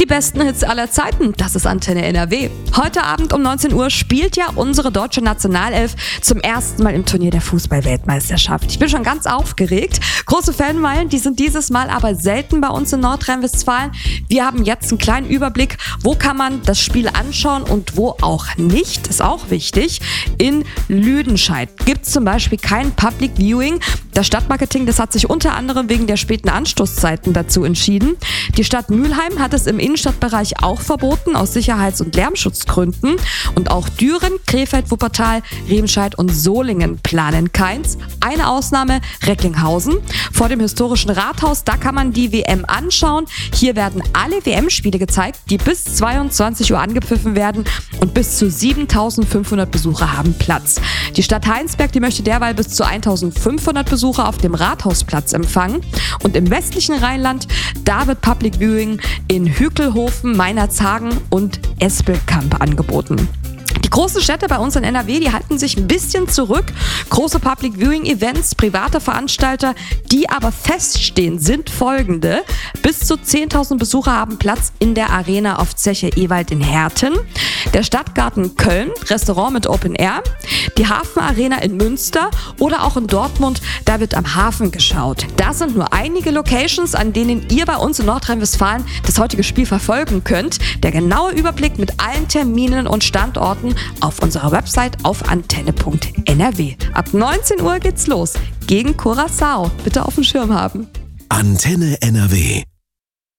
Die besten Hits aller Zeiten, das ist Antenne NRW. Heute Abend um 19 Uhr spielt ja unsere deutsche Nationalelf zum ersten Mal im Turnier der Fußball-Weltmeisterschaft. Ich bin schon ganz aufgeregt. Große Fanmeilen, die sind dieses Mal aber selten bei uns in Nordrhein-Westfalen. Wir haben jetzt einen kleinen Überblick, wo kann man das Spiel anschauen und wo auch nicht. Ist auch wichtig. In Lüdenscheid gibt es zum Beispiel kein Public Viewing. Das Stadtmarketing, das hat sich unter anderem wegen der späten Anstoßzeiten dazu entschieden. Die Stadt Mülheim hat es im Innenstadtbereich auch verboten, aus Sicherheits- und Lärmschutzgründen. Und auch Düren, Krefeld, Wuppertal, Remscheid und Solingen planen keins. Eine Ausnahme, Recklinghausen. Vor dem historischen Rathaus, da kann man die WM anschauen. Hier werden alle WM-Spiele gezeigt, die bis 22 Uhr angepfiffen werden und bis zu 7.500 Besucher haben Platz. Die Stadt Heinsberg, die möchte derweil bis zu 1.500 Besucher auf dem Rathausplatz empfangen. Und im westlichen Rheinland, da wird Public Viewing in Hückelhofen, Meinerzhagen und Espelkamp angeboten. Die großen Städte bei uns in NRW, die halten sich ein bisschen zurück. Große Public Viewing Events, private Veranstalter, die aber feststehen, sind folgende. Bis zu 10.000 Besucher haben Platz in der Arena auf Zeche Ewald in Herten. Der Stadtgarten Köln, Restaurant mit Open Air. Die Hafenarena in Münster oder auch in Dortmund, da wird am Hafen geschaut. Das sind nur einige Locations, an denen ihr bei uns in Nordrhein-Westfalen das heutige Spiel verfolgen könnt. Der genaue Überblick mit allen Terminen und Standorten auf unserer Website auf antenne.nrw. Ab 19 Uhr geht's los gegen Curaçao. Bitte auf dem Schirm haben. Antenne NRW